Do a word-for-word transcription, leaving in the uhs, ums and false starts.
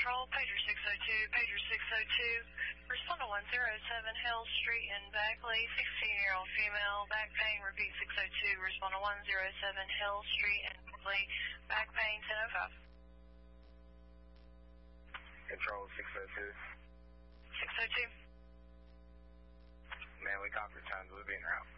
Control, pager six oh two, pager six oh two, respond to one oh seven Hill Street in Beckley, sixteen-year-old female, back pain, repeat six oh two, respond to one oh seven Hill Street in Beckley, back pain ten oh five. Control six oh two. six oh two. Man, we copy times, we'll be en route.